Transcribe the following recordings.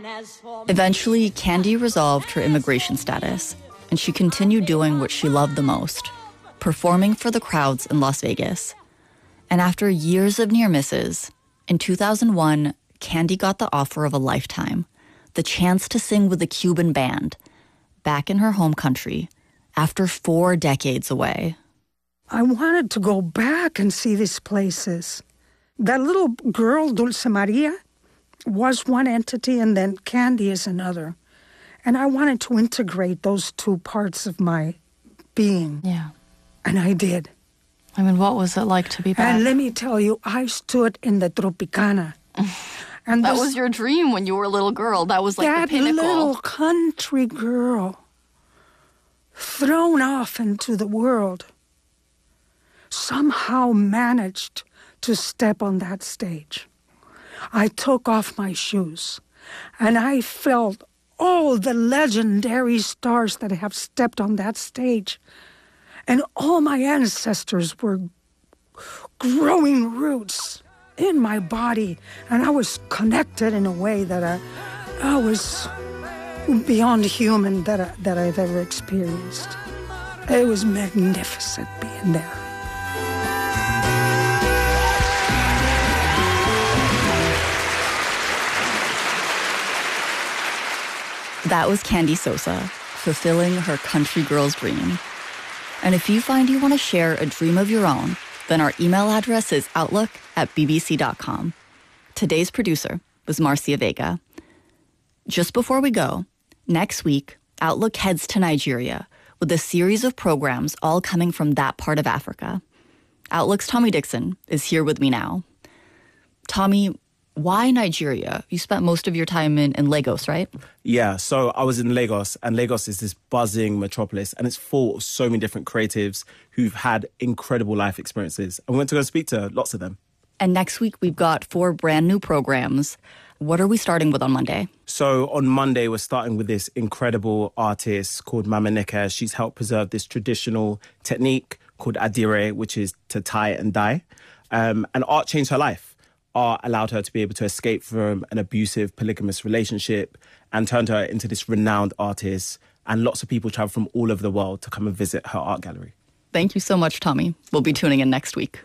Eventually, Candy resolved her immigration status, and she continued doing what she loved the most, performing for the crowds in Las Vegas. And after years of near misses, in 2001, Candy got the offer of a lifetime, the chance to sing with a Cuban band, back in her home country, after 4 decades away. I wanted to go back and see these places. That little girl, Dulce Maria, was one entity, and then Candy is another. And I wanted to integrate those two parts of my being. Yeah. And I did. I mean, what was it like to be back? And let me tell you, I stood in the Tropicana. And that was your dream when you were a little girl. That was like the pinnacle. That little country girl thrown off into the world somehow managed to step on that stage. I took off my shoes and I felt all the legendary stars that have stepped on that stage. And all my ancestors were growing roots in my body. And I was connected in a way that I was beyond human that I've ever experienced. It was magnificent being there. That was Candy Sosa, fulfilling her country girl's dream. And if you find you want to share a dream of your own, then our email address is outlook@bbc.com. Today's producer was Marcia Vega. Just before we go, next week, Outlook heads to Nigeria with a series of programs all coming from that part of Africa. Outlook's Tommy Dixon is here with me now. Tommy, why Nigeria? You spent most of your time in Lagos, right? Yeah, so I was in Lagos, and Lagos is this buzzing metropolis, and it's full of so many different creatives who've had incredible life experiences. And we went to go speak to lots of them. And next week, we've got 4 brand new programs. What are we starting with on Monday? So on Monday, we're starting with this incredible artist called Mama Nika. She's helped preserve this traditional technique called adire, which is to tie and dye. And art changed her life. Art allowed her to be able to escape from an abusive polygamous relationship and turned her into this renowned artist. And lots of people travel from all over the world to come and visit her art gallery. Thank you so much, Tommy. We'll be tuning in next week.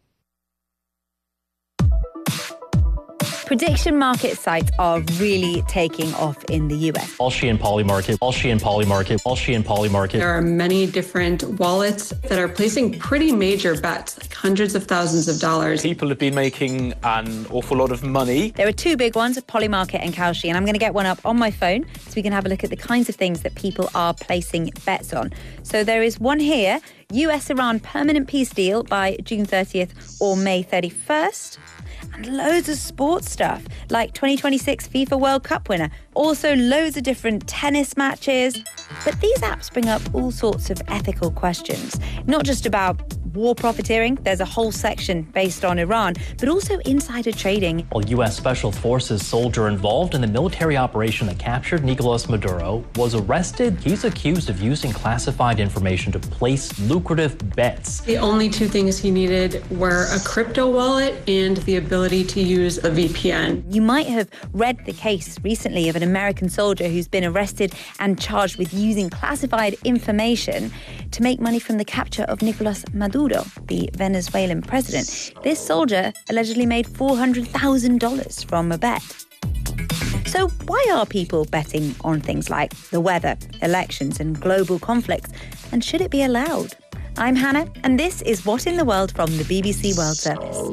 Prediction market sites are really taking off in the US. All-Shein Polymarket, All-Shein Polymarket, All-Shein Polymarket. There are many different wallets that are placing pretty major bets, like hundreds of thousands of dollars. People have been making an awful lot of money. There are 2 big ones, Polymarket and Kalshi, and I'm going to get one up on my phone so we can have a look at the kinds of things that people are placing bets on. So there is one here, US-Iran permanent peace deal by June 30th or May 31st. And loads of sports stuff, like 2026 FIFA World Cup winner. Also loads of different tennis matches. But these apps bring up all sorts of ethical questions. Not just about war profiteering, there's a whole section based on Iran, but also insider trading. While U.S. Special Forces soldier involved in the military operation that captured Nicolas Maduro was arrested, he's accused of using classified information to place lucrative bets. The only 2 things he needed were a crypto wallet and the ability to use a VPN. You might have read the case recently of an American soldier who's been arrested and charged with using classified information to make money from the capture of Nicolas Maduro, the Venezuelan president. This soldier allegedly made $400,000 from a bet. So why are people betting on things like the weather, elections, and global conflicts? And should it be allowed? I'm Hannah, and this is What in the World from the BBC World Service.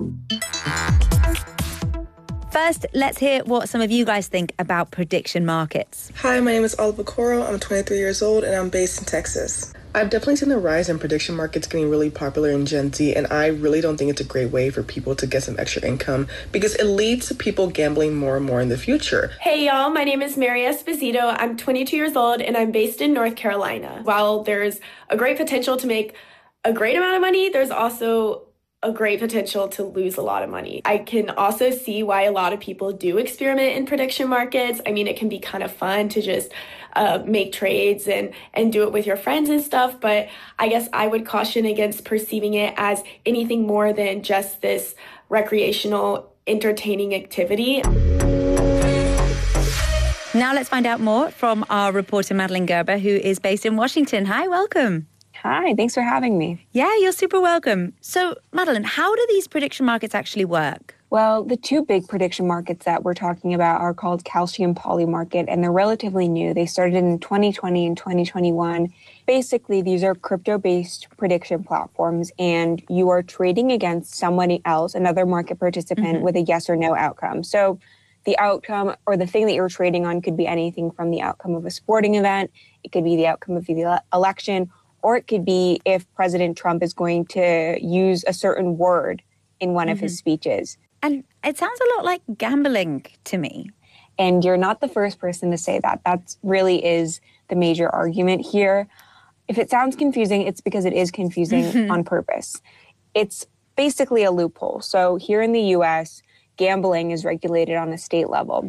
First, let's hear what some of you guys think about prediction markets. Hi, my name is Oliver Coro. I'm 23 years old, and I'm based in Texas. I've definitely seen the rise in prediction markets getting really popular in Gen Z, and I really don't think it's a great way for people to get some extra income because it leads to people gambling more and more in the future. Hey y'all, my name is Mary Esposito. I'm 22 years old and I'm based in North Carolina. While there's a great potential to make a great amount of money, there's also a great potential to lose a lot of money. I can also see why a lot of people do experiment in prediction markets. I mean, it can be kind of fun to just make trades and do it with your friends and stuff, but I guess I would caution against perceiving it as anything more than just this recreational, entertaining activity. Now let's find out more from our reporter, Madeline Gerber, who is based in Washington. Hi, welcome. Hi, thanks for having me. Yeah, you're super welcome. So, Madeline, how do these prediction markets actually work? Well, the two big prediction markets that we're talking about are called Kalshi and Polymarket, and they're relatively new. They started in 2020 and 2021. Basically, these are crypto-based prediction platforms, and you are trading against somebody else, another market participant, with a yes or no outcome. So the outcome or the thing that you're trading on could be anything from the outcome of a sporting event, it could be the outcome of the election, or it could be if President Trump is going to use a certain word in one of his speeches. And it sounds a lot like gambling to me. And you're not the first person to say that. That really is the major argument here. If it sounds confusing, it's because it is confusing on purpose. It's basically a loophole. So here in the U.S., gambling is regulated on a state level,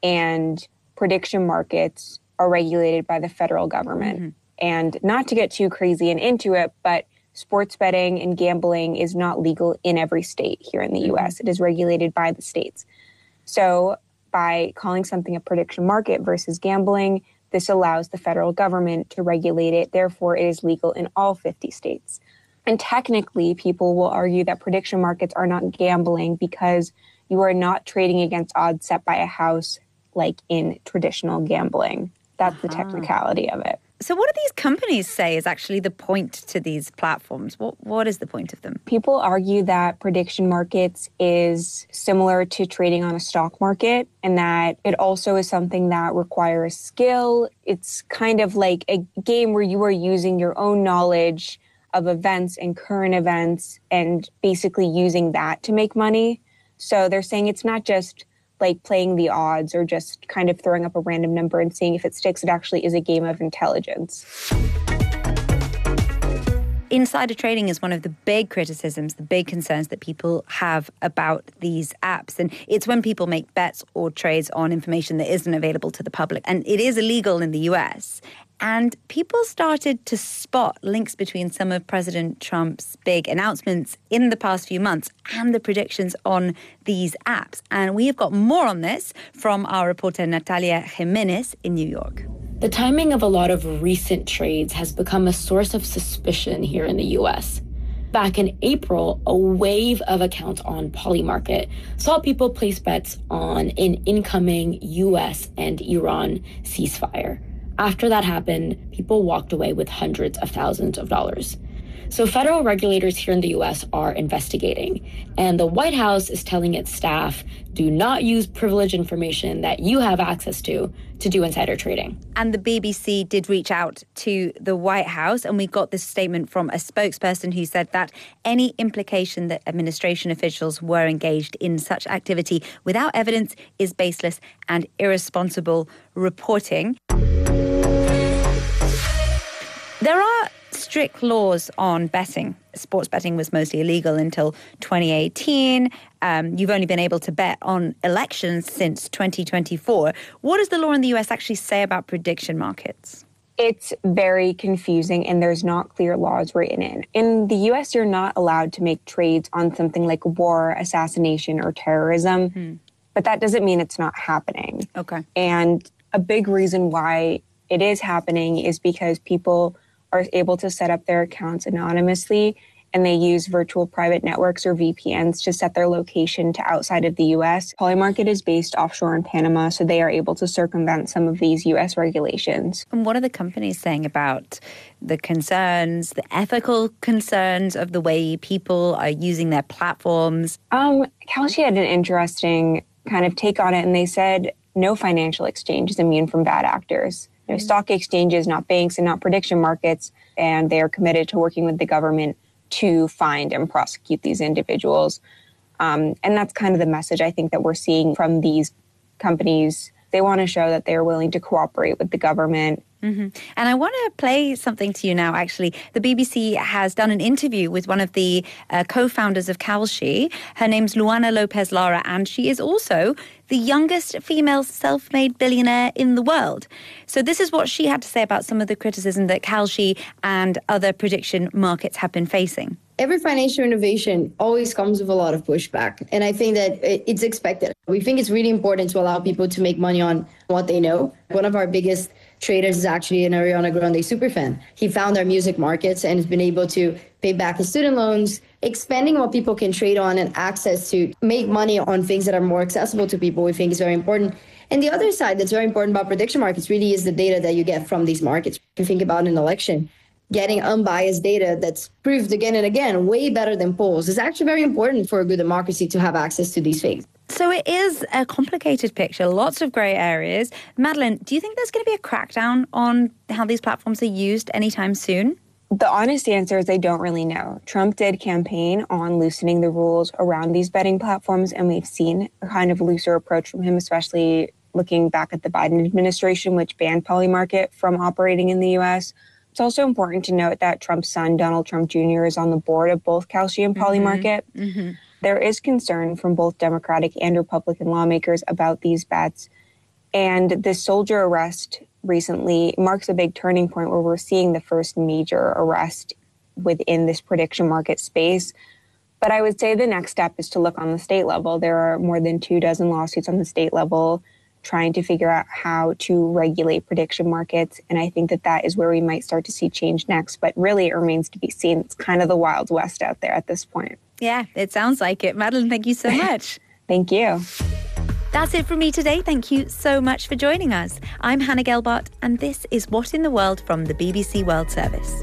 and prediction markets are regulated by the federal government. And not to get too crazy and into it, but sports betting and gambling is not legal in every state here in the U.S. It is regulated by the states. So by calling something a prediction market versus gambling, this allows the federal government to regulate it. Therefore, it is legal in all 50 states. And technically, people will argue that prediction markets are not gambling because you are not trading against odds set by a house like in traditional gambling. That's the technicality of it. So what do these companies say is actually the point to these platforms? What is the point of them? People argue that prediction markets is similar to trading on a stock market, and that it also is something that requires skill. It's kind of like a game where you are using your own knowledge of events and current events and basically using that to make money. So they're saying it's not just like playing the odds or just kind of throwing up a random number and seeing if it sticks. It actually is a game of intelligence. Insider trading is one of the big criticisms, the big concerns that people have about these apps. And it's when people make bets or trades on information that isn't available to the public. And it is illegal in the US. And people started to spot links between some of President Trump's big announcements in the past few months and the predictions on these apps. And we have got more on this from our reporter Natalia Jimenez in New York. The timing of a lot of recent trades has become a source of suspicion here in the U.S. Back in April, a wave of accounts on Polymarket saw people place bets on an incoming U.S. and Iran ceasefire. After that happened, people walked away with hundreds of thousands of dollars. So federal regulators here in the U.S. are investigating, and the White House is telling its staff, do not use privileged information that you have access to do insider trading. And the BBC did reach out to the White House, and we got this statement from a spokesperson who said that any implication that administration officials were engaged in such activity without evidence is baseless and irresponsible reporting. There are strict laws on betting. Sports betting was mostly illegal until 2018. You've only been able to bet on elections since 2024. What does the law in the US actually say about prediction markets? It's very confusing, and there's not clear laws written in. In the US, you're not allowed to make trades on something like war, assassination, or terrorism. But that doesn't mean it's not happening. Okay. And a big reason why it is happening is because people are able to set up their accounts anonymously, and they use virtual private networks or VPNs to set their location to outside of the U.S. Polymarket is based offshore in Panama, so they are able to circumvent some of these U.S. regulations. And what are the companies saying about the concerns, the ethical concerns of the way people are using their platforms? Kalshi had an interesting kind of take on it, and they said no financial exchange is immune from bad actors. Stock exchanges, not banks and not prediction markets, and they are committed to working with the government to find and prosecute these individuals. And that's kind of the message I think that we're seeing from these companies. They want to show that they're willing to cooperate with the government. And I want to play something to you now, actually. The BBC has done an interview with one of the co-founders of Kalshi. Her name's Luana Lopez Lara, and she is also the youngest female self-made billionaire in the world. So this is what she had to say about some of the criticism that Kalshi and other prediction markets have been facing. Every financial innovation always comes with a lot of pushback. And I think that it's expected. We think it's really important to allow people to make money on what they know. One of our biggest traders is actually an Ariana Grande superfan. He found our music markets and has been able to pay back his student loans, expanding what people can trade on and access to make money on things that are more accessible to people, we think is very important. And the other side that's very important about prediction markets really is the data that you get from these markets. If you think about an election, getting unbiased data that's proved again and again way better than polls is actually very important for a good democracy to have access to these things. So it is a complicated picture, lots of grey areas. Madeline, do you think there's going to be a crackdown on how these platforms are used anytime soon? The honest answer is I don't really know. Trump did campaign on loosening the rules around these betting platforms, and we've seen a kind of looser approach from him, especially looking back at the Biden administration, which banned Polymarket from operating in the U.S. It's also important to note that Trump's son, Donald Trump Jr., is on the board of both Kalshi and Polymarket. Mm-hmm. There is concern from both Democratic and Republican lawmakers about these bets. And this soldier arrest recently marks a big turning point where we're seeing the first major arrest within this prediction market space. But I would say the next step is to look on the state level. There are more than 24 lawsuits on the state level trying to figure out how to regulate prediction markets. And I think that that is where we might start to see change next. But really, it remains to be seen. It's kind of the Wild West out there at this point. Yeah, it sounds like it. Madeline, thank you so much. Thank you. That's it from me today. Thank you so much for joining us. I'm Hannah Gelbart, and this is What in the World from the BBC World Service.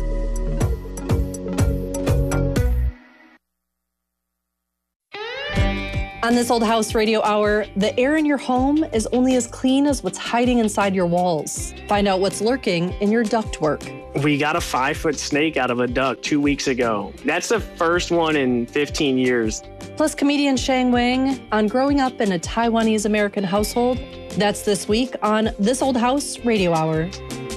On this Old House Radio Hour, the air in your home is only as clean as what's hiding inside your walls. Find out what's lurking in your ductwork. We got a 5-foot snake out of a duct 2 weeks ago. That's the first one in 15 years. Plus comedian Shang Wang on growing up in a Taiwanese-American household. That's this week on This Old House Radio Hour.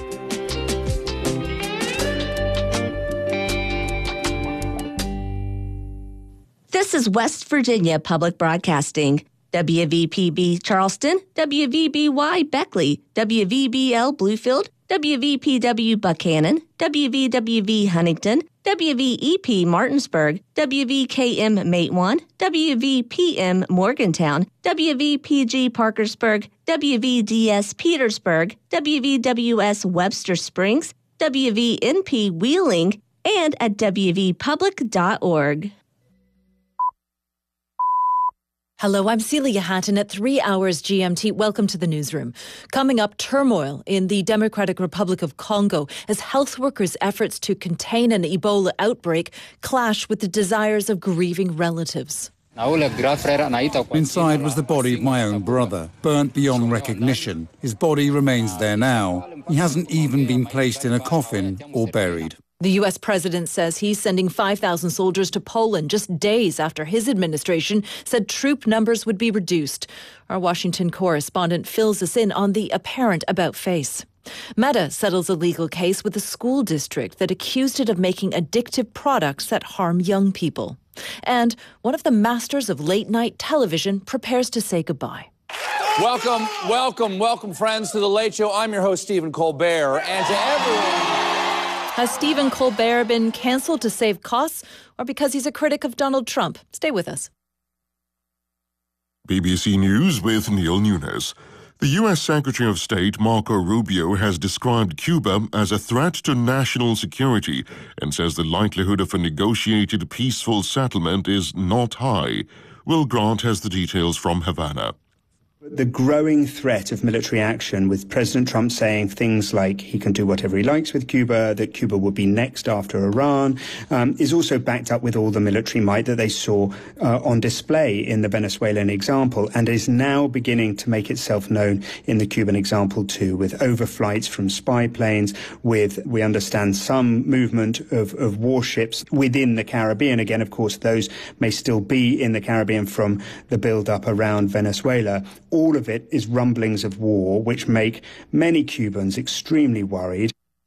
This is West Virginia Public Broadcasting. WVPB Charleston, WVBY Beckley, WVBL Bluefield, WVPW Buchanan, WVWV Huntington, WVEP Martinsburg, WVKM Matewan, WVPM Morgantown, WVPG Parkersburg, WVDS Petersburg, WVWS Webster Springs, WVNP Wheeling, and at WVpublic.org. Hello, I'm Celia Hatton at 3 hours GMT. Welcome to the newsroom. Coming up, turmoil in the Democratic Republic of Congo as health workers' efforts to contain an Ebola outbreak clash with the desires of grieving relatives. Inside was the body of my own brother, burnt beyond recognition. His body remains there now. He hasn't even been placed in a coffin or buried. The U.S. president says he's sending 5,000 soldiers to Poland just days after his administration said troop numbers would be reduced. Our Washington correspondent fills us in on the apparent about-face. Meta settles a legal case with a school district that accused it of making addictive products that harm young people. And one of the masters of late-night television prepares to say goodbye. Welcome, friends, to The Late Show. I'm your host, Stephen Colbert, and to everyone... Has Stephen Colbert been cancelled to save costs or because he's a critic of Donald Trump? Stay with us. BBC News with Neil Nunes. The U.S. Secretary of State Marco Rubio has described Cuba as a threat to national security and says the likelihood of a negotiated peaceful settlement is not high. Will Grant has the details from Havana. The growing threat of military action, with President Trump saying things like he can do whatever he likes with Cuba, that Cuba will be next after Iran, is also backed up with all the military might that they saw on display in the Venezuelan example, and is now beginning to make itself known in the Cuban example too, with overflights from spy planes, with, we understand, some movement of warships within the Caribbean. Again, of course, those may still be in the Caribbean from the build-up around Venezuela. All of it is rumblings of war, which make many Cubans extremely worried.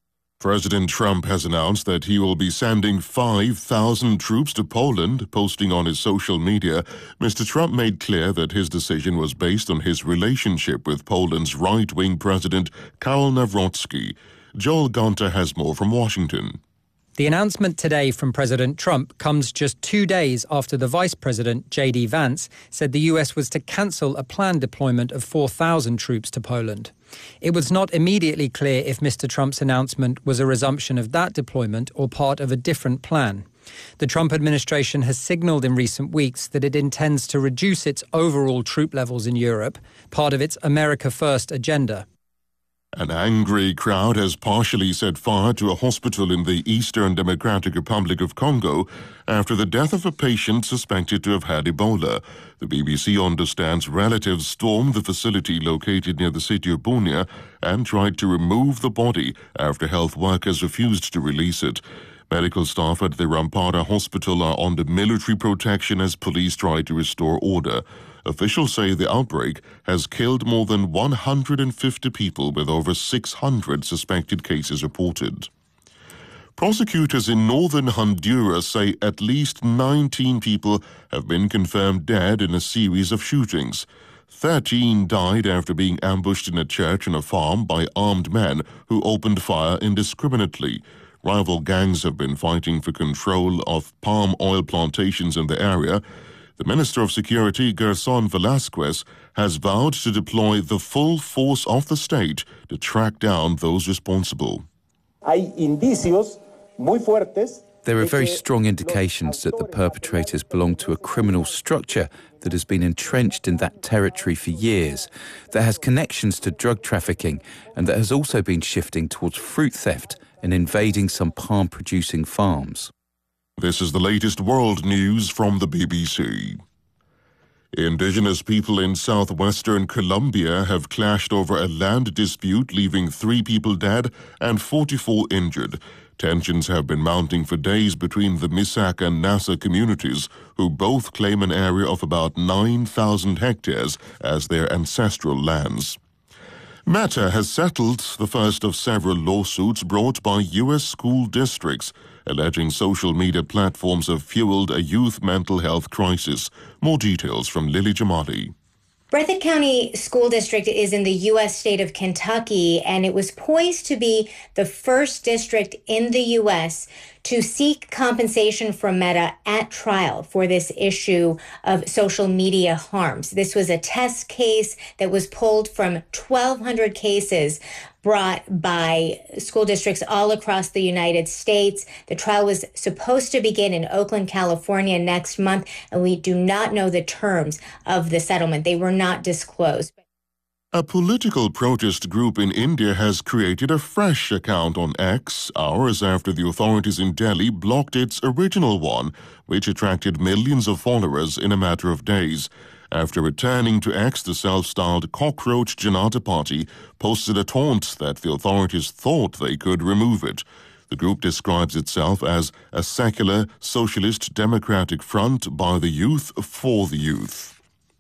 President Trump has announced that he will be sending 5,000 troops to Poland. Posting on his social media, Mr. Trump made clear that his decision was based on his relationship with Poland's right-wing president, Karol Nawrocki. Joel Gunter has more from Washington. The announcement today from President Trump comes just 2 days after the Vice President, J.D. Vance, said the U.S. was to cancel a planned deployment of 4,000 troops to Poland. It was not immediately clear if Mr. Trump's announcement was a resumption of that deployment or part of a different plan. The Trump administration has signalled in recent weeks that it intends to reduce its overall troop levels in Europe, part of its America First agenda. An angry crowd has partially set fire to a hospital in the Eastern Democratic Republic of Congo after the death of a patient suspected to have had Ebola. The BBC understands relatives stormed the facility located near the city of Bunia and tried to remove the body after health workers refused to release it. Medical staff at the Rampara Hospital are under military protection as police try to restore order. Officials say the outbreak has killed more than 150 people, with over 600 suspected cases reported. Prosecutors in northern Honduras say at least 19 people have been confirmed dead in a series of shootings. 13 died after being ambushed in a church and a farm by armed men who opened fire indiscriminately. Rival gangs have been fighting for control of palm oil plantations in the area. The Minister of Security, Gerson Velasquez, has vowed to deploy the full force of the state to track down those responsible. There are very strong indications that the perpetrators belong to a criminal structure that has been entrenched in that territory for years, that has connections to drug trafficking, and that has also been shifting towards fruit theft and invading some palm-producing farms. This is the latest world news from the BBC. Indigenous people in southwestern Colombia have clashed over a land dispute, leaving 3 people dead and 44 injured. Tensions have been mounting for days between the Misak and Nasa communities, who both claim an area of about 9,000 hectares as their ancestral lands. Meta has settled the first of several lawsuits brought by U.S. school districts, alleging social media platforms have fueled a youth mental health crisis. More details from Lily Jamali. Breathitt County School District is in the U.S. state of Kentucky, and it was poised to be the first district in the U.S. to seek compensation from Meta at trial for this issue of social media harms. This was a test case that was pulled from 1,200 cases brought by school districts all across the United States. The trial was supposed to begin in Oakland, California next month, and we do not know the terms of the settlement. They were not disclosed. A political protest group in India has created a fresh account on X hours after the authorities in Delhi blocked its original one, which attracted millions of followers in a matter of days. After returning to X, the self-styled Cockroach Janata Party posted a taunt that the authorities thought they could remove it. The group describes itself as a secular, socialist, democratic front by the youth for the youth.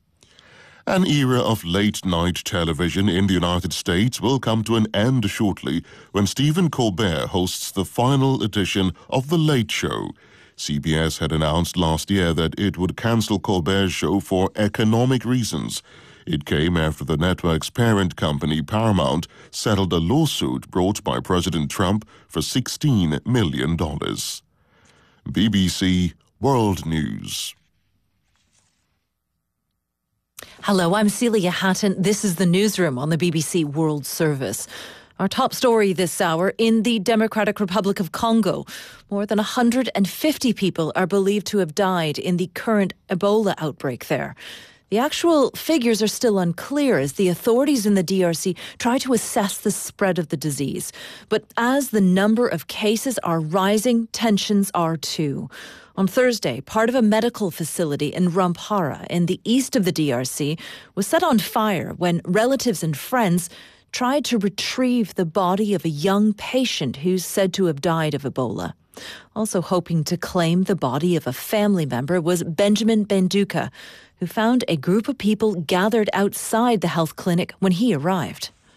An era of late-night television in the United States will come to an end shortly when Stephen Colbert hosts the final edition of The Late Show. CBS had announced last year that it would cancel Colbert's show for economic reasons. It came after the network's parent company, Paramount, settled a lawsuit brought by President Trump for $16 million. BBC World News. Hello, I'm Celia Hatton. This is the newsroom on the BBC World Service. Our top story this hour, in the Democratic Republic of Congo, more than 150 people are believed to have died in the current Ebola outbreak there. The actual figures are still unclear as the authorities in the DRC try to assess the spread of the disease. But as the number of cases are rising, tensions are too. On Thursday, part of a medical facility in Rampara in the east of the DRC was set on fire when relatives and friends tried to retrieve the body of a young patient who's said to have died of Ebola. Also hoping to claim the body of a family member was Benjamin Benduka, who found a group of people gathered outside the health clinic when he arrived.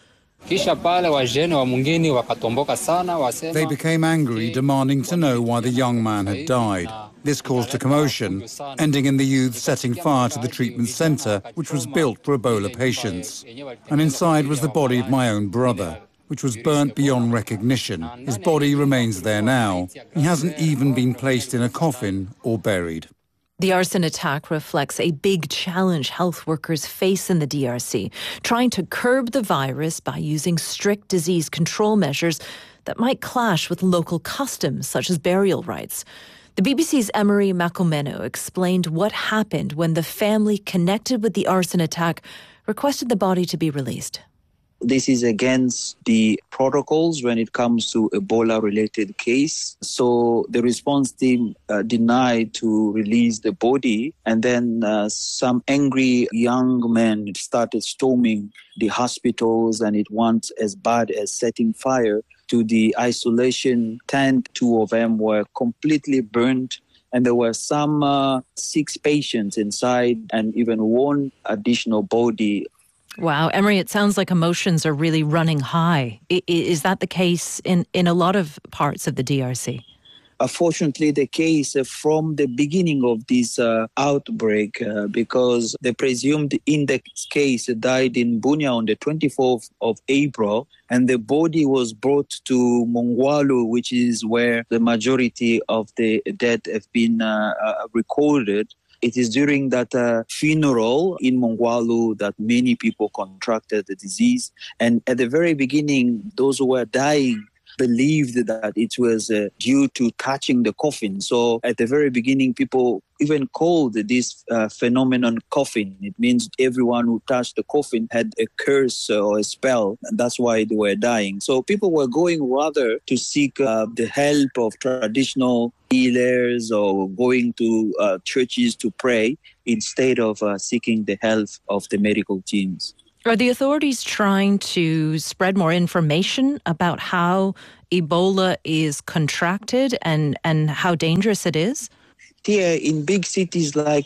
They became angry, demanding to know why the young man had died. This caused a commotion, ending in the youth setting fire to the treatment centre, which was built for Ebola patients. And inside was the body of my own brother, which was burnt beyond recognition. His body remains there now. He hasn't even been placed in a coffin or buried. The arson attack reflects a big challenge health workers face in the DRC, trying to curb the virus by using strict disease control measures that might clash with local customs, such as burial rites. The BBC's Emery Makomeno explained what happened when the family connected with the arson attack requested the body to be released. This is against the protocols when it comes to Ebola-related case. So the response team denied to release the body, and then some angry young men started storming the hospitals, and it went as bad as setting fire to the isolation tent. 2 of them were completely burnt. And there were some 6 patients inside and even 1 additional body. Wow, Emery, it sounds like emotions are really running high. Is that the case in a lot of parts of the DRC? Unfortunately, the case from the beginning of this outbreak, because the presumed index case died in Bunia on the 24th of April, and the body was brought to Mongwalu, which is where the majority of the dead have been recorded. It is during that funeral in Mongwalu that many people contracted the disease. And at the very beginning, those who were dying believed that it was due to touching the coffin. So at the very beginning, people even called this phenomenon coffin. It means everyone who touched the coffin had a curse or a spell, and that's why they were dying. So people were going rather to seek the help of traditional healers or going to churches to pray instead of seeking the help of the medical teams. Are the authorities trying to spread more information about how Ebola is contracted and how dangerous it is? Here in big cities like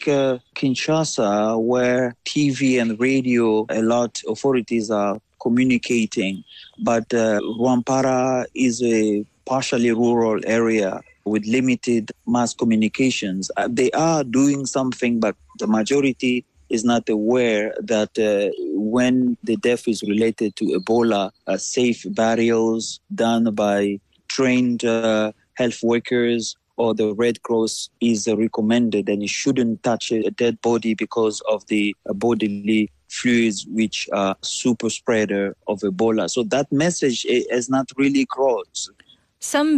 Kinshasa, where TV and radio, a lot authorities are communicating. But Rwampara is a partially rural area with limited mass communications. They are doing something, but the majority is not aware that when the death is related to Ebola, safe burials done by trained health workers or the Red Cross is recommended, and you shouldn't touch a dead body because of the bodily fluids which are super spreader of Ebola. So that message has not really crossed. Some